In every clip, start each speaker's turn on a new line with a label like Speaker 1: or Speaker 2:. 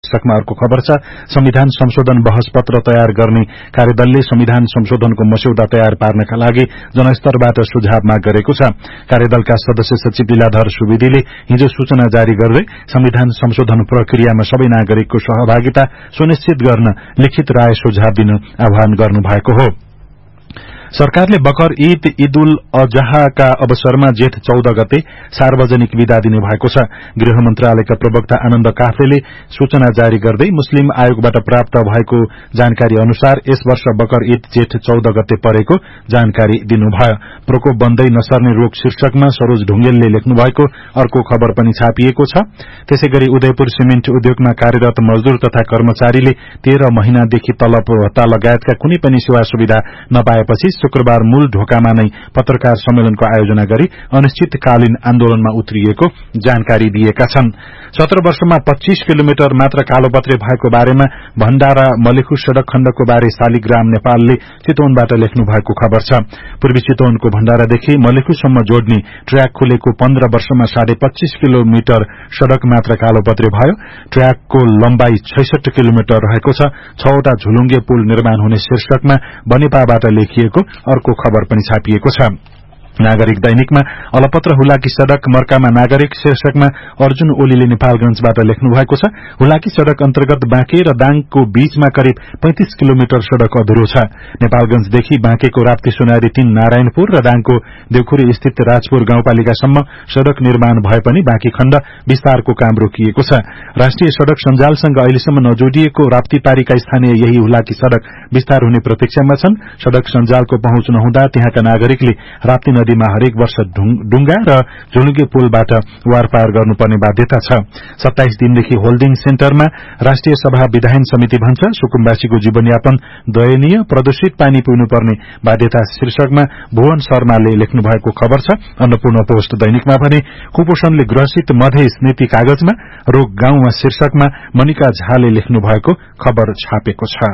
Speaker 1: शीर्षकमा अर्को खबर छ। संविधान संशोधन बहस पत्र तयार गर्ने कार्यदलले संविधान संशोधनको मस्यौदा तयार पार्नका लागि जनस्तरबाट सुझाव माग गरेको छ। कार्यदलका सदस्य सचिव लीलाधर सुवेदीले हिजो सूचना जारी गर्दै संविधान संशोधन प्रक्रियामा सबै नागरिकको सहभागिता सुनिश्चित गर्न लिखित राय सुझाव दिन आह्वान गर्नु भएको हो। सरकारले बकर ईद उल अजहाका अवसरमा जेठ 14 गते सार्वजनिक विदा दिने भएको छ। गृह मन्त्रालयका प्रवक्ता आनन्द काफ्लेले सूचना जारी गर्दै मुस्लिम आयोगबाट प्राप्त भएको जानकारी अनुसार यस वर्ष बकर ईद जेठ 14 गते परेको जानकारी दिनुभयो। प्रकोप बन्दै नसर्ने रोग शीर्षकमा सरोज ढुंगेलले लेख्नु भएको अर्को खबर पनि छापिएको छ। त्यसैगरी उदयपुर सिमेन्ट उद्योगमा कार्यरत मजदूर तथा कर्मचारीले 13 महिनादेखि तलब भत्ता लगायतका कुनै पनि सेवा सुविधा नपाएपछि शुक्रबार मूल ढोकामा नै पत्रकार सम्मेलनको आयोजना गरी अनिश्चितकालीन आन्दोलनमा उत्रिएको जानकारी दिएका छन्। 17 वर्षमा 25 किलोमिटर मात्र कालोपत्रे भएको बारेमा भण्डारा मलेखु सड़क खण्डको बारे शालिग्राम नेपालले चितवनबाट लेख्नु भएको खबर छ। पूर्वी चितवनको भण्डारादेखि मलेखुसम्म जोड्ने ट्र्याक खुलेको 15 वर्षमा 25.5 किलोमिटर सड़क मात्र कालोपत्रे भयो। ट्र्याकको लम्बाई 66 किलोमिटर रहेको छ। 6वटा झुलुङ्गे पुल निर्माण हुने शीर्षकमा बनेपाबाट लेखिएको अर्को खबर पनि छापिएको छ। नागरिक दैनिकमा अलपत्र हुलाकी सड़क मर्कामा नागरिक शीर्षकमा अर्जुन ओलीले नेपालगंजबाट लेख्नु भएको छ। हुलाकी सड़क अन्तर्गत बाँके र दाङको बीचमा करिब 35 किलोमिटर सड़क अधुरो छ। नेपालगंजदेखि बाँकेको राप्ती सुनारी 3 नारायणपुर र दाङको देउखुरी स्थित राजपुर गाउँपालिकासम्म सड़क निर्माण भए पनि बाँकी खण्ड विस्तारको काम रोकिएको छ। राष्ट्रिय सड़क सञ्जालसँग अहिलेसम्म नजोडिएको राप्ती पारीका स्थानीय यही हुलाकी सड़क विस्तार हुने प्रतीक्षामा छन्। सड़क सञ्जालको पहुँच नहुँदा त्यहाँका नागरिकले राप्ती नदीमा हरेक वर्ष डुंगा र झुलुङ्गे पुलबाट वारपार गर्नुपर्ने बाध्यता छ। 27 दिनदेखि होल्डिङ सेन्टरमा राष्ट्रिय सभा विधायन समिति भन्छ सुकुम्बासीको जीवनयापन दयनीय, प्रदूषित पानी पिउनुपर्ने बाध्यता शीर्षकमा भुवन शर्माले लेख्नु भएको खबर छ। अन्नपूर्ण पोस्ट दैनिकमा भने कुपोषणले ग्रसित मधेस नीति कागजमा रोग गाउँमा शीर्षकमा मनिका झाले लेख्नु भएको खबर छापेको छ।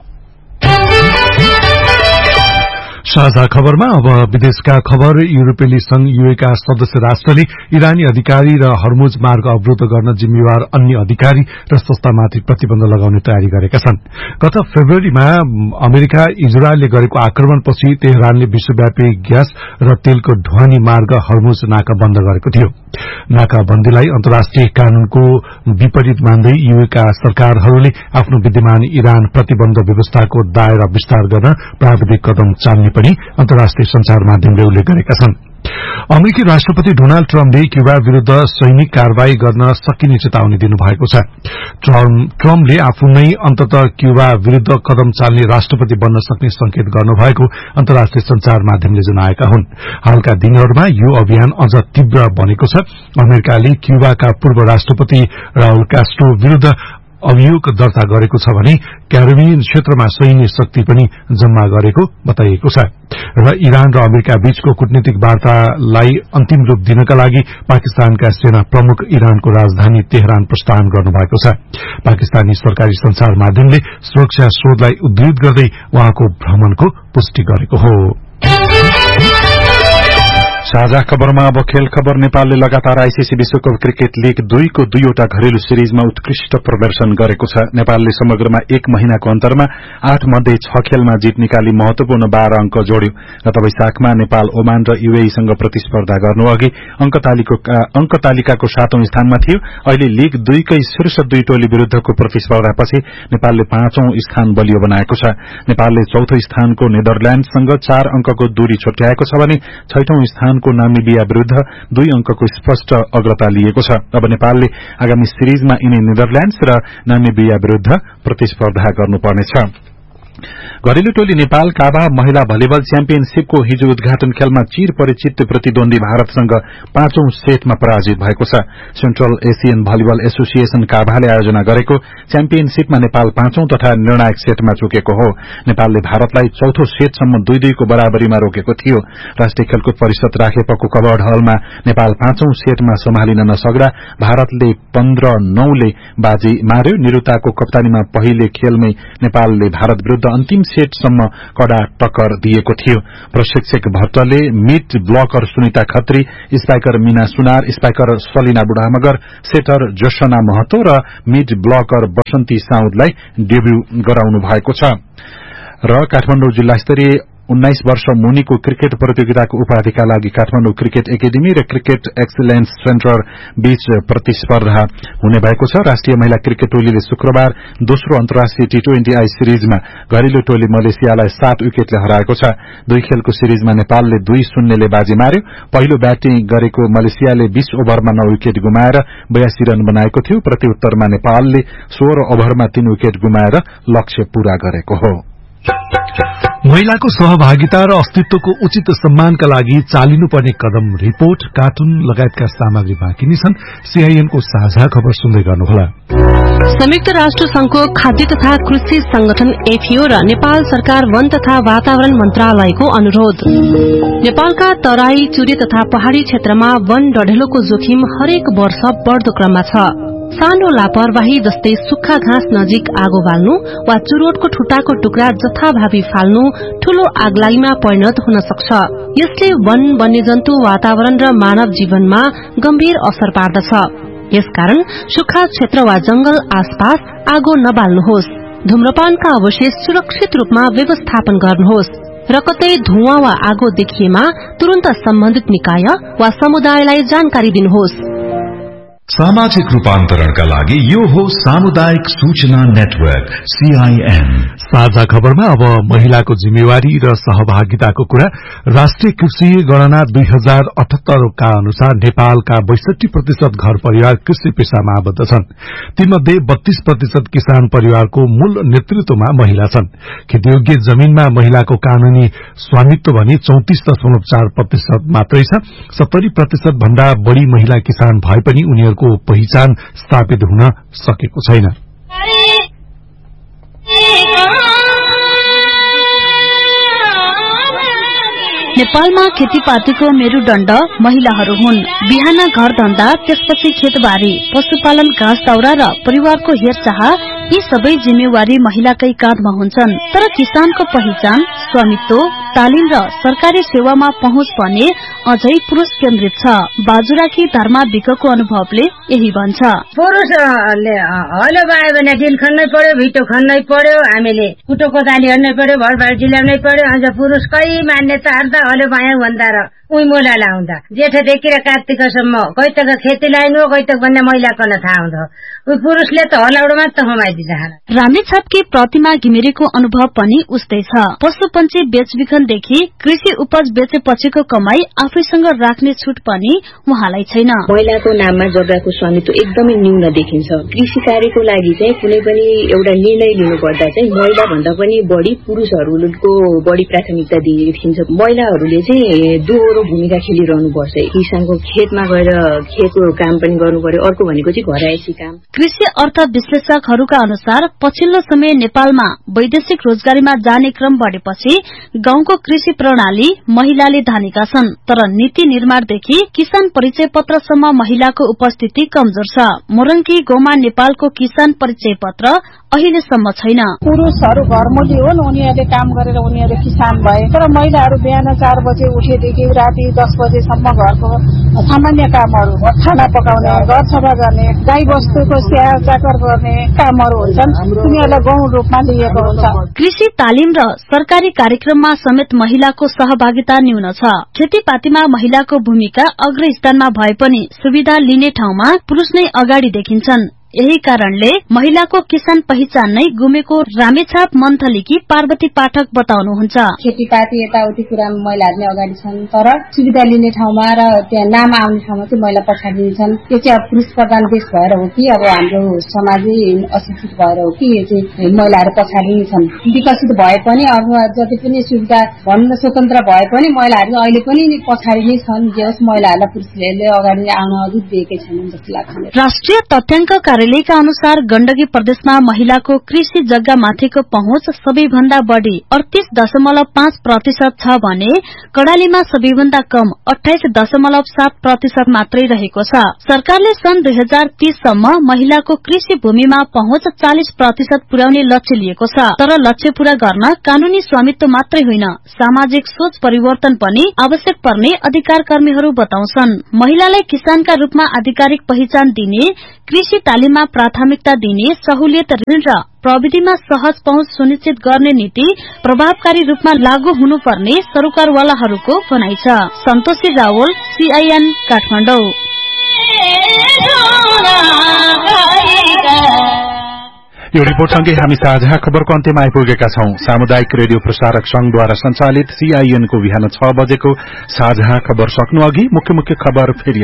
Speaker 2: साझा खबरमा अब विदेशका खबर। युरोपेली संघ यूएका सदस्य राष्ट्रले इरानी अधिकारी र हर्मुज मार्ग अवरोध गर्न जिम्मेवार अन्य अधिकारी र संस्थामाथि प्रतिबन्ध लगाउने तयारी गरेका छन्। गत फेब्रुअरीमा अमेरिका इजरायलले गरेको आक्रमणपछि तेहरानले विश्वव्यापी ग्यास र तेलको ढुवानी मार्ग हर्मुज नाका बन्द गरेको थियो। नाकाबन्दीलाई अन्तर्राष्ट्रिय कानूनको विपरीत मान्दै यूएका सरकारहरूले आफ्नो विद्यमान इरान प्रतिबन्ध व्यवस्थाको दायरा विस्तार गर्न प्राविधिक कदम चाल्ने पनि अन्तर्राष्ट्रिय संचार माध्यमले उल्लेख गरेका छन्। अमेरिकी राष्ट्रपति डोनाल्ड ट्रम्पले क्यूबा विरूद्ध सैनिक कारवाही गर्न सकिने चेतावनी दिनुभएको छ। ट्रम्पले आफू नै अन्ततः क्यूबा विरूद्ध कदम चाल्ने राष्ट्रपति बन्न सक्ने संकेत गर्नुभएको अन्तर्राष्ट्रिय संचार माध्यमले जनाएका हुन्। हालका दिनहरूमा यो अभियान अझ तीव्र बनेको छ। अमेरिकाले क्यूबाका पूर्व राष्ट्रपति राउल कास्ट्रो विरूद्ध अभियोग दर्ता गरेको छ भने क्यारिबियन क्षेत्रमा सैन्य शक्ति पनि जम्मा गरेको बताइएको छ। र इरान र अमेरिका बीचको कूटनीतिक वार्तालाई अन्तिम रूप दिनका लागि पाकिस्तानका सेना प्रमुख इरानको राजधानी तेहरान प्रस्थान गर्नुभएको छ। पाकिस्तानी सरकारी संचार माध्यमले सुरक्षा स्रोतलाई उद्धृत गर्दै उहाँको भ्रमणको पुष्टि गरेको हो।
Speaker 1: साझा खबरमा अब खेल खबर। नेपालले लगातार आईसीसी विश्वकप क्रिकेट लीग 2 को 2वटा घरेलु सिरिजमा उत्कृष्ट प्रदर्शन गरेको छ। नेपालले समग्रमा 1 महिनाको अन्तरमा 8 मध्ये 6 खेलमा जित निकाली महत्वपूर्ण 12 अंक जोड्यो। गत वैशाखमा नेपाल ओमान र यूएईसँग प्रतिस्पर्धा गर्नु अघि अंक तालिकाको 7औं स्थानमा थियो। अहिले लीग 2 कै शीर्ष 2 टोली विरूद्धको प्रतिस्पर्धापछि नेपालले 5औं स्थान बलियो बनाएको छ। नेपालले 4थो स्थानको नेदरल्याण्डसँग 4 अंकको दूरी छुट्याएको छ भने 6औं स्थानको नामिबिया विरूद्ध 2 अंकको स्पष्ट अग्रता लिएको छ। अब नेपालले आगामी सिरिजमा यिनै नेदरल्याण्ड्स र नामिबिया विरूद्ध प्रतिस्पर्धा गर्नुपर्नेछ। घरेलु टोली नेपाल काभा महिला भलिबल च्याम्पियनशीपको हिजो उद्घाटन खेलमा चिर परिचित प्रतिद्वन्दी भारतसँग 5औं सेटमा पराजित भएको छ। सेन्ट्रल एशियन भलिबल एसोसिएशन काभाले आयोजना गरेको च्याम्पियनशीपमा नेपाल 5औं तथा निर्णायक सेटमा चुकेको हो। नेपालले भारतलाई चौथो सेटसम्म 2-2 को बराबरीमा रोकेको थियो। राष्ट्रिय खेलकुद परिषद राखेपको कवर्ड हलमा नेपाल 5औं सेटमा सम्हालिन नसक्दा भारतले 15-9 ले बाजी मार्यो। निरुताको कप्तानीमा पहिले खेलमै नेपालले भारत विरूद्ध अन्तिम सेटसम्म कडा टक्कर दिएको थियो। प्रशिक्षक भट्टले mid blocker Sunita Khatri, spiker Meena सुनार, स्पाइकर सलिना बुढामगर, सेटर जोशना महतो र मिड ब्लकर बसन्ती साउदलाई डेब्यू गराउनु भएको छ। र काठमाडौँ जिल्ला स्तरीय 19 वर्ष मुनिको क्रिकेट प्रतियोगिताको उपाधिका लागि काठमाडौँ क्रिकेट एकेडेमी र क्रिकेट एक्सिलेन्स सेन्टर बीच प्रतिस्पर्धा हुने भएको छ। राष्ट्रिय महिला क्रिकेट टोलीले शुक्रबार दोस्रो अन्तर्राष्ट्रिय T20I सिरिजमा घरेलु टोली मलेसियालाई 7 विकेटले हराएको छ। 2 खेलको सिरिजमा नेपालले 2-0 ले बाजी मार्यो। पहिलो ब्याटिङ गरेको मलेसियाले 20 ओभरमा 9 विकेट गुमाएर 82 रन बनाएको थियो। प्रतिउत्तरमा नेपालले 16 ओभरमा 3 विकेट गुमाएर लक्ष्य पूरा गरेको हो।
Speaker 2: महिलाको सहभागिता र अस्तित्वको उचित सम्मानका लागि चालिनुपर्ने कदम रिपोर्ट, कार्टुन लगायतका सामग्री बाँकी नै छन्। सीआईएनको साझा खबर सुन्दै गर्नुहोला।
Speaker 3: संयुक्त राष्ट्र संघको खाद्य तथा कृषि संगठन एफएओ र नेपाल सरकार वन तथा वातावरण मन्त्रालयको अनुरोध। नेपालका तराई, चुरे तथा पहाड़ी क्षेत्रमा वन डढेलोको जोखिम हरेक वर्ष बढ़दो क्रममा छ। सानो लापरवाही जस्तै सुक्खा घाँस नजिक आगो बाल्नु वा चुरोटको ठुटाको टुक्रा जथाभावी फाल्नु ठूलो आगलागीमा परिणत हुन सक्छ। यसले वन, वन्यजन्तु, वातावरण र मानव जीवनमा गम्भीर असर पार्दछ। यसकारण सुक्खा क्षेत्र वा जंगल आसपास आगो नबाल्नुहोस्। धूम्रपानका अवशेष सुरक्षित रूपमा व्यवस्थापन गर्नुहोस् र कतै धुवाँ वा आगो देखिएमा तुरन्त सम्बन्धित निकाय वा समुदायलाई जानकारी दिनुहोस्।
Speaker 4: सामाजिक रूपान्तरणका लागि यो हो सामुदायिक सूचना नेटवर्क सीआईएन।
Speaker 2: साझा खबरमा अब महिलाको जिम्मेवारी र सहभागिताको कुरा। राष्ट्रिय कृषि गणना 2078 का अनुसार नेपालका 62% घर परिवार कृषि पेशामा आबद्ध छन्। तीमध्ये 32% किसान परिवारको मूल नेतृत्वमा महिला छन्। खेतीयोग्य जमीनमा महिलाको कानूनी स्वामित्व भने 34.4% मात्रै छ। 70% भन्दा बढ़ी महिला किसान भए पनि उनीहरूको पहिचान स्थापित हुन सकेको छैन।
Speaker 5: नेपालमा खेतीपातीको मेरुदण्ड महिलाहरू हुन्। बिहान घर धन्दा, त्यसपछि खेतबारी, पशुपालन, घाँस दाउरा र परिवारको हेरचाह यी सबै जिम्मेवारी महिलाकै काँधमा हुन्छन्। तर किसानको पहिचान, स्वामित्व, तालिम र सरकारी सेवामा पहुँच भने अझै पुरुष केन्द्रित छ। बाजुराकी धर्मा विकको अनुभवले यही भन्छ।
Speaker 6: पुरुषले हलो बायो भने डिल खन्नै पर्यो, भिटो खन्नै पर्यो, हामीले कुटो कोदाली हन्नै पर्यो, भरबाल्टी ल्याउनै पर्यो। अझ पुरुषकै मान्यता अर्थ हलो बायो भन्दा र उही मोला लाउँदा जेठदेखि र कार्तिकसम्म कोही त खेती लाइनु हो, कोही त भन्ने महिलाको थाहा हुँदो। उही पुरुषले त हलाउडो मात्र घुमाइदिन्छ।
Speaker 5: रामेछापकी प्रतिमा घिमिरेको अनुभव पनि उस्तै छ। पशुपन्छी बेचबिखनदेखि कृषि उपज बेचेपछिको कमाई आफैसँग राख्ने छुट पनि उहाँलाई छैन।
Speaker 7: महिलाको नाममा जग्गाको स्वामित्व एकदमै न्यून देखिन्छ। कृषि कार्यको लागि चाहिँ कुनै पनि एउटा निर्णय लिनु पर्दा चाहिँ महिला भन्दा पनि बढ़ी पुरुषहरूको बढ़ी प्राथमिकता दिइन्छ। महिलाहरूले चाहिँ दोहोरो भूमिका खेलिरहनु पर्छ। किसानको खेतमा गएर खेतको काम पनि गर्नु पर्यो, अर्को भनेको चाहिँ घरआएसी काम।
Speaker 5: कृषि अर्थ विश्लेषकहरूका अनुसार पछिल्लो समय नेपालमा वैदेशिक रोजगारीमा जाने क्रम बढ़ेपछि गाउँको कृषि प्रणाली महिलाले धानेका छन्। तर नीति निर्माणदेखि किसान परिचय पत्रसम्म महिलाको उपस्थिति कमजोर छ। मोरङकी गाउँमा नेपालको किसान परिचय पत्र अहिलेसम्म छैन।
Speaker 8: पुरुषहरू घरमुली हुन्, उनीहरूले काम गरेर उनीहरू किसान भए। तर महिलाहरू बिहान 4 बजे उठेदेखि राति 10 बजेसम्म घरको सामान्य कामहरू, खाना पकाउने, घर सफा गर्ने, गाई वस्तुको स्याहार चाकर गर्ने कामहरू हुन्छन्। उनीहरूलाई गौण रूपमा लिएको हुन्छ।
Speaker 5: कृषि तालिम र सरकारी कार्यक्रममा समेत महिलाको सहभागिता न्यून छ। खेतीपातीमा महिलाको भूमिका अग्रस्थानमा भए पनि सुविधा लिने ठाउँमा पुरुष नै अगाडि देखिन्छन्। यही कारणले महिलाको किसान पहिचान नै गुमेको रामेछाप मन्थलीकी पार्वती पाठक बताउनुहुन्छ।
Speaker 9: खेतीपाती यताउति कुरामा महिलाहरू नै अगाडि छन्, तर सुविधा लिने ठाउँमा र त्यहाँ नाम आउने ठाउँमा चाहिँ महिला पछाडि छन्। यो चाहिँ पुरुष प्रधान देश भएर हो कि अब हाम्रो समाजै अशिक्षित भएर हो कि यो चाहिँ महिलाहरू पछाडि छन्। विकसित भए पनि अथवा जति पनि सुविधा भन्न स्वतन्त्र भए पनि महिलाहरू अहिले पनि पछाडि नै छन्। जे होस् महिलाहरूलाई पुरुषले अगाडि आउन अझै दिएकै छैनन् जस्तो लाग्छ।
Speaker 5: राष्ट्रिय तथ्याङ्क कार्यालयका अनुसार गण्डकी प्रदेशमा महिलाको कृषि जग्गामाथिको पहुँच सबैभन्दा बढ़ी 38.5% छ भने कर्णालीमा सबैभन्दा कम 28.7% मात्रै रहेको छ। सरकारले सन् 2030 सम्म महिलाको कृषि भूमिमा पहुँच 40% पुर्याउने लक्ष्य लिएको छ। तर लक्ष्य पूरा गर्न कानूनी स्वामित्व मात्रै होइन, सामाजिक सोच परिवर्तन पनि आवश्यक पर्ने अधिकार कर्मीहरू बताउँछन्। महिलालाई किसानका रूपमा आधिकारिक पहिचान दिने, कृषि तालिममा प्राथमिकता दिने, सहुलियत ऋण र प्रविधिमा सहज पहुँच सुनिश्चित गर्ने नीति प्रभावकारी रूपमा लागू हुनुपर्ने सरकारवालाहरूको भनाइ छ। सन्तोषी रावल, CIN, काठमाडौँ।
Speaker 1: यो रिपोर्टसँगै हामी साझा खबरको अन्त्यमा आइपुगेका छौं। सामुदायिक रेडियो प्रसारक संघद्वारा संचालित CIN को बिहान 6 बजेको साझा खबर सक्नु अघि मुख्य मुख्य खबर फेरि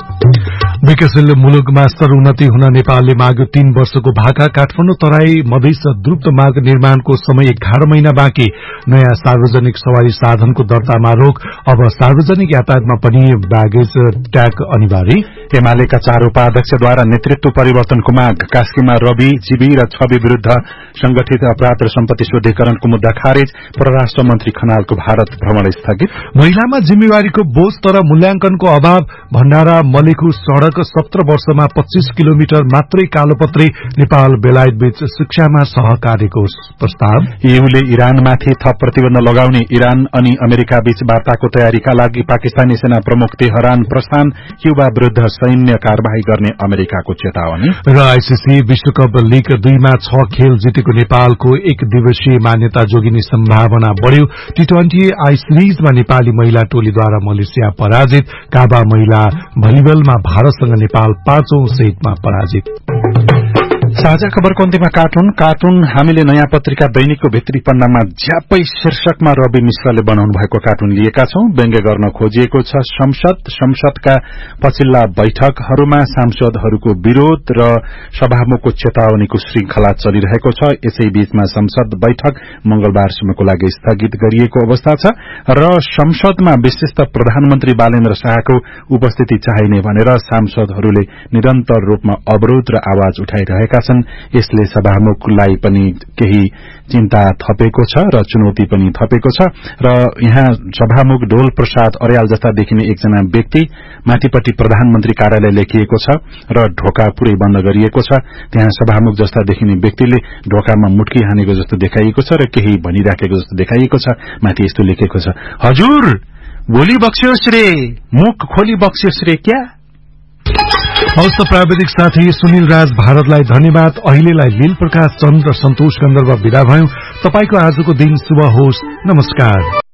Speaker 1: एकपटक।
Speaker 2: विकासशील मुलुकमा स्तरोन्नति हुन नेपालले माग्यो 3 वर्षको भाका। काठमाडौँ तराई मधेस द्रुत मार्ग निर्माणको समय 11 महिना बाँकी। नयाँ सार्वजनिक सवारी साधनको दर्तामा रोक। अब सार्वजनिक यातायातमा पनि ब्यागेज ट्याग अनिवार्य।
Speaker 1: एमालेका 4 उपाध्यक्षद्वारा नेतृत्व परिवर्तनको माग। कास्कीमा रवि, जीवी र छवि विरूद्ध संगठित अपराध र सम्पत्ति शुद्धिकरणको मुद्दा खारेज। परराष्ट्र मन्त्री खनालको भारत भ्रमण स्थगित।
Speaker 2: महिलामा जिम्मेवारीको बोझ तर मूल्याङ्कनको अभाव। भण्डारा मलेखु सड़क 17 वर्षमा 25 किलोमिटर मात्रै कालोपत्रे। नेपाल बेलायत बीच शिक्षामा सहकार्यको प्रस्ताव।
Speaker 1: ईयूले इरानमाथि थप प्रतिबन्ध लगाउने। इरान अनि अमेरिका बीच वार्ताको तयारीका लागि पाकिस्तानी सेना प्रमुख तेहरान प्रस्थान। क्युबा विरूद्ध सैन्य कार्यवाही गर्ने अमेरिकाको चेतावनी।
Speaker 2: र आईसीसी विश्वकप लीग 2 मा 6 खेल जितेको नेपालको 1 दिवसीय मान्यता जोगिने सम्भावना बढ़्यो। T20 आई सिरिजमा नेपाली महिला टोलीद्वारा मलेसिया पराजित। काबा महिला भलिबलमा भारतसँग नेपाल 5औं सेटमा पराजित।
Speaker 1: साझा खबरको अन्त्यमा कार्टुन हामीले नयाँ पत्रिका दैनिकको भित्री पन्नामा झ्यापै शीर्षकमा रवि मिश्रले बनाउनु भएको कार्टुन लिएका छौं। व्यङ्ग्य गर्न खोजिएको छ संसदका पछिल्ला बैठकहरूमा सांसदहरूको विरोध र सभामुखको चेतावनीको श्रृंखला चलिरहेको छ। यसैबीचमा संसद बैठक मंगलबारसम्मको लागि स्थगित गरिएको अवस्था छ र संसदमा विशिष्ट प्रधानमन्त्री बालेन्द्र शाहको उपस्थिति चाहिने भनेर सांसदहरूले निरन्तर रूपमा अवरोध र आवाज उठाइरहेका छन्। यसले सभामुखलाई पनि केही चिन्ता थपेको छ र चुनौती पनि थपेको छ र यहाँ सभामुख ढोल प्रसाद अर्याल जस्ता देखिने एकजना व्यक्ति, माथिपट्टि प्रधानमन्त्री कार्यालय लेखिएको छ र ढोका पुरै बन्द गरिएको छ। त्यहाँ सभामुख जस्ता देखिने व्यक्तिले ढोकामा मुट्की हानेको जस्तो देखाइएको छ र केही भनिराखेको जस्तो देखाइएको छ। माथि यस्तो लेखेको छ, हजुर बोली बक्स्योस् रे, मुख खोली बक्स्योस् रे क्या।
Speaker 2: हवस् त प्राविधिक साथी सुनिल राज भारतलाई धन्यवाद। अहिलेलाई लील प्रकाश चन्द र सन्तोष गन्धर्व विदा भयौं। तपाईको आजको दिन शुभ होस्। नमस्कार।